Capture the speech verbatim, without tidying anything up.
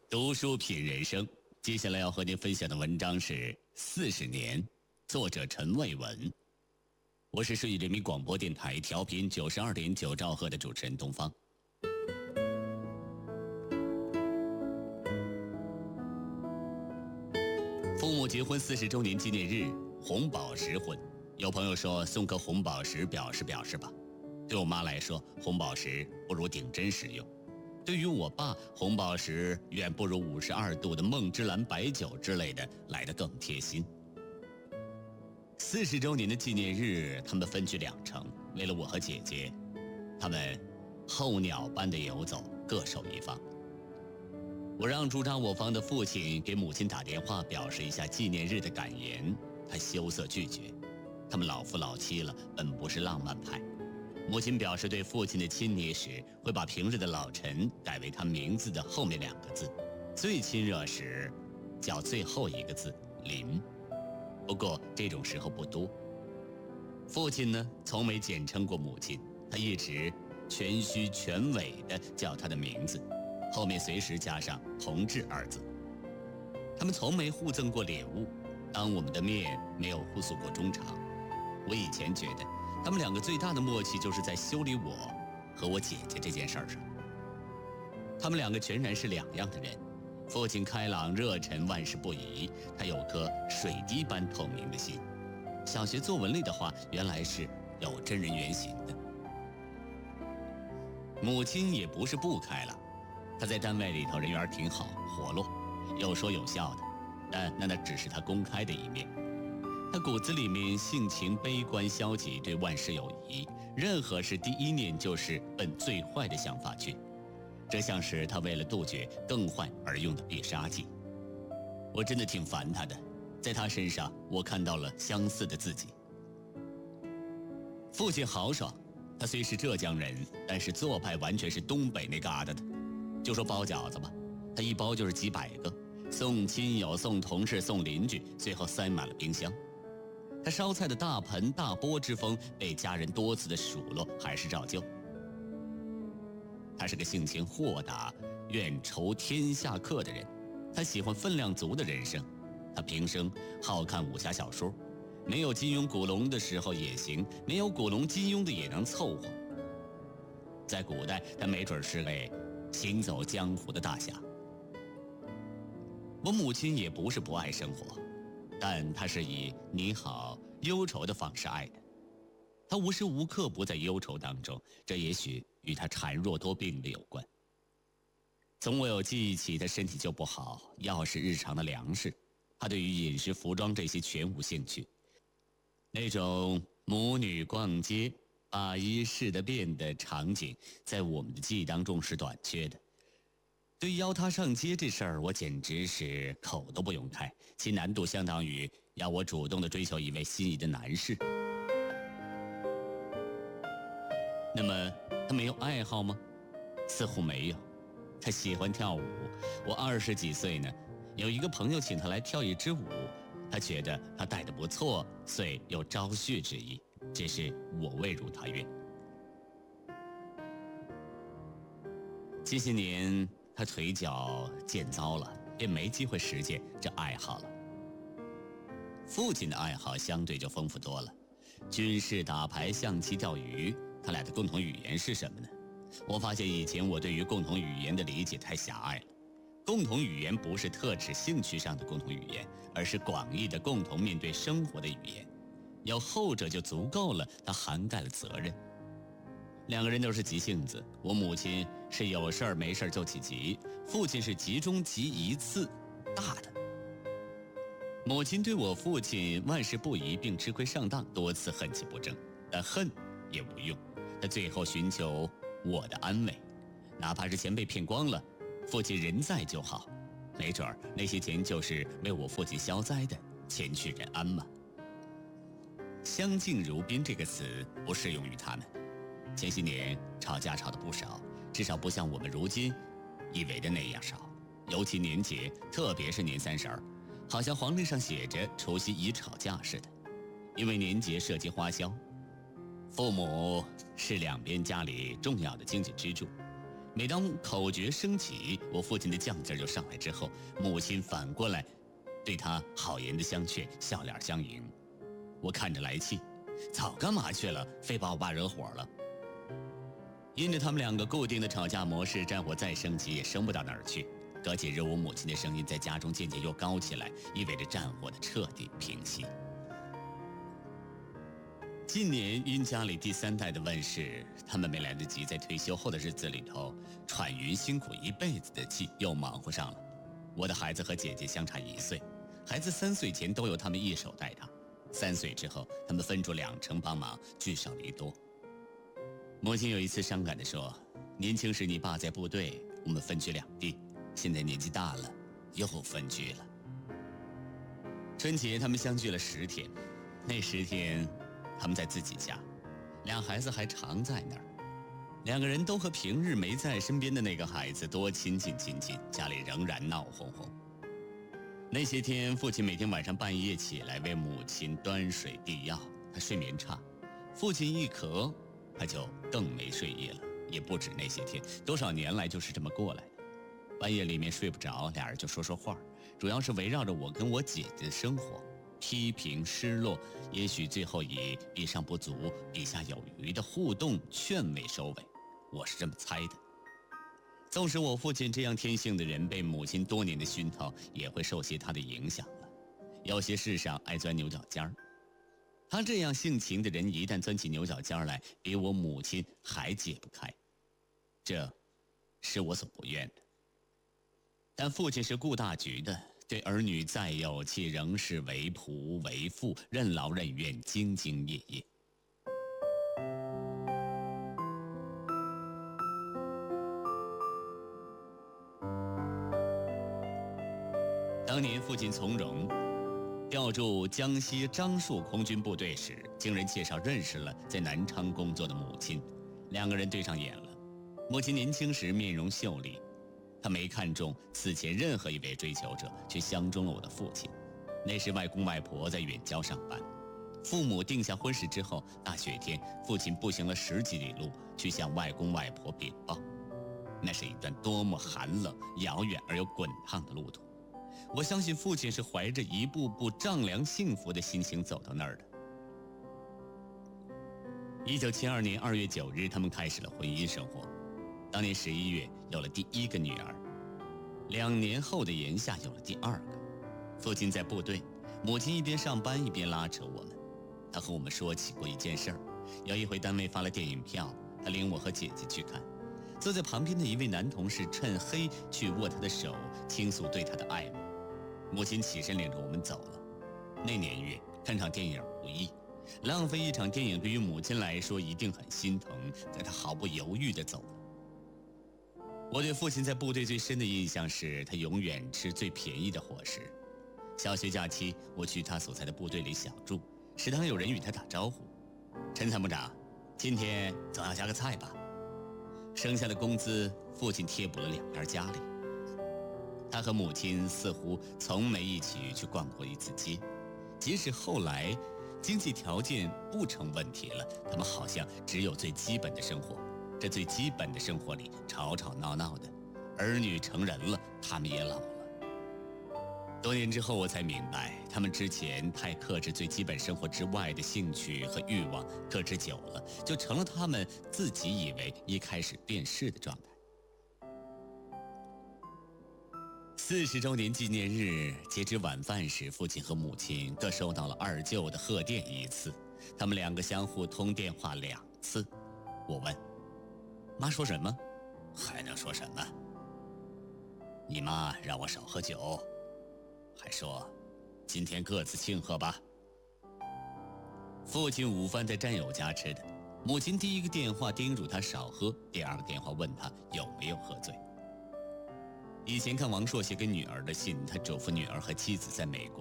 读书品人生，接下来要和您分享的文章是《四十年》，作者陈卫文。我是顺义人民广播电台调频九十二点九兆赫的主持人东方。父母结婚四十周年纪念日，红宝石婚。有朋友说送颗红宝石表示表示吧，对我妈来说，红宝石不如顶针实用。对于我爸，红宝石远不如五十二度的梦之蓝白酒之类的来得更贴心。四十周年的纪念日，他们分居两城，为了我和姐姐，他们候鸟般的游走，各守一方。我让主张我方的父亲给母亲打电话，表示一下纪念日的感言，他羞涩拒绝。他们老夫老妻了，本不是浪漫派。母亲表示对父亲的亲昵时，会把平日的老陈改为他名字的后面两个字，最亲热时叫最后一个字林。不过这种时候不多。父亲呢，从没简称过母亲，他一直全虚全伪地叫他的名字，后面随时加上同志二字。他们从没互赠过礼物，当我们的面没有互诉过衷肠。我以前觉得他们两个最大的默契就是在修理我和我姐姐这件事上。他们两个全然是两样的人，父亲开朗热忱，万事不疑，他有颗水滴般透明的心。小学作文里的话原来是有真人原型的。母亲也不是不开朗，她在单位里头人缘挺好，活络，有说有笑的，但那那只是她公开的一面。他骨子里面性情悲观消极，对万事有疑，任何事第一念就是奔最坏的想法去，这像是他为了杜绝更坏而用的必杀技。我真的挺烦他的，在他身上我看到了相似的自己。父亲豪爽，他虽是浙江人，但是做派完全是东北那旮瘩的。就说包饺子吧，他一包就是几百个，送亲友送同事送邻居，最后塞满了冰箱。他烧菜的大盆大钵之风被家人多次的数落，还是照旧。他是个性情豁达、愿酬天下客的人，他喜欢分量足的人生。他平生好看武侠小说，没有金庸古龙的时候也行，没有古龙金庸的也能凑合。在古代，他没准是位行走江湖的大侠。我母亲也不是不爱生活，但他是以你好忧愁的方式爱的。他无时无刻不在忧愁当中，这也许与他孱弱多病的有关。从我有记忆起，他身体就不好，要是日常的粮食，他对于饮食服装这些全无兴趣。那种母女逛街把衣试得遍的场景，在我们的记忆当中是短缺的。对邀他上街这事儿，我简直是口都不用开，其难度相当于要我主动地追求一位心仪的男士。那么他没有爱好吗？似乎没有。他喜欢跳舞，我二十几岁呢，有一个朋友请他来跳一支舞，他觉得他带得不错，遂有招婿之意，只是我未如他愿。近些年他腿脚渐糟了，便没机会实践这爱好了。父亲的爱好相对就丰富多了，军事、打牌、象棋、钓鱼，他俩的共同语言是什么呢？我发现以前我对于共同语言的理解太狭隘了。共同语言不是特指兴趣上的共同语言，而是广义的共同面对生活的语言。有后者就足够了，它涵盖了责任。两个人都是急性子，我母亲是有事儿没事儿就起急，父亲是急中急一次大的。母亲对我父亲万事不疑，并吃亏上当，多次恨其不争，但恨也无用，他最后寻求我的安慰，哪怕是钱被骗光了，父亲人在就好，没准儿那些钱就是为我父亲消灾的，钱去人安嘛。相敬如宾这个词不适用于他们。前些年吵架吵得不少，至少不像我们如今以为的那样少。尤其年节，特别是年三十儿，好像黄历上写着除夕宜吵架似的。因为年节涉及花销，父母是两边家里重要的经济支柱， 每当口诀升起，我父亲的犟劲儿就上来之后，母亲反过来对他好言的相劝，笑脸相迎。我看着来气，早干嘛去了，非把我爸惹火了。因着他们两个固定的吵架模式，战火再升级也升不到哪儿去。隔几日，我母亲的声音在家中渐渐又高起来，意味着战火的彻底平息。近年因家里第三代的问世，他们没来得及在退休后的日子里头喘匀辛苦一辈子的气，又忙活上了。我的孩子和姐姐相差一岁，孩子三岁前都由他们一手带大，三岁之后他们分出两成帮忙，聚少离多。母亲有一次伤感地说，年轻时你爸在部队，我们分居两地，现在年纪大了，又分居了。春节他们相聚了十天，那十天他们在自己家，俩孩子还常在那儿，两个人都和平日没在身边的那个孩子多亲近亲近，家里仍然闹哄哄。那些天，父亲每天晚上半夜起来为母亲端水递药，他睡眠差，父亲一咳，他就更没睡意了。也不止那些天，多少年来就是这么过来的。半夜里面睡不着，俩人就说说话，主要是围绕着我跟我姐姐的生活，批评失落，也许最后以比上不足比下有余的互动劝慰收尾，我是这么猜的。纵使我父亲这样天性的人被母亲多年的熏陶，也会受些他的影响了，有些事上爱钻牛角尖儿。他这样性情的人一旦钻起牛角尖来，比我母亲还解不开，这是我所不愿的。但父亲是顾大局的，对儿女再有气，仍是为仆为父，任劳任怨，兢兢业业。当年父亲从容调驻江西樟树空军部队时，经人介绍认识了在南昌工作的母亲，两个人对上眼了。母亲年轻时面容秀丽，她没看中此前任何一位追求者，却相中了我的父亲。那时外公外婆在远郊上班，父母定下婚事之后，大雪天，父亲步行了十几里路去向外公外婆禀报。那是一段多么寒冷、遥远而又滚烫的路途。我相信父亲是怀着一步步丈量幸福的心情走到那儿的。一九七二年二月九日，他们开始了婚姻生活。当年十一月有了第一个女儿，两年后的炎夏有了第二个。父亲在部队，母亲一边上班一边拉扯我们。他和我们说起过一件事儿，有一回单位发了电影票，他领我和姐姐去看。坐在旁边的一位男同事趁黑去握他的手，倾诉对他的爱慕。母亲起身领着我们走了。那年月看场电影不易，浪费一场电影对于母亲来说一定很心疼，但她毫不犹豫地走了。我对父亲在部队最深的印象是他永远吃最便宜的伙食。小学假期，我去他所在的部队里小住，食堂有人与他打招呼：“陈参谋长，今天总要加个菜吧？”剩下的工资，父亲贴补了两边家里。他和母亲似乎从没一起去逛过一次街，即使后来经济条件不成问题了，他们好像只有最基本的生活。这最基本的生活里吵吵闹闹的，儿女成人了，他们也老了。多年之后我才明白，他们之前太克制最基本生活之外的兴趣和欲望，克制久了就成了他们自己以为一开始便是的状态。四十周年纪念日截止晚饭时，父亲和母亲各收到了二舅的贺电一次，他们两个相互通电话两次。我问妈说什么？还能说什么？你妈让我少喝酒，还说今天各自庆贺吧。父亲午饭在战友家吃的，母亲第一个电话叮嘱他少喝，第二个电话问他有没有喝醉。以前看王朔写给女儿的信，他嘱咐女儿和妻子在美国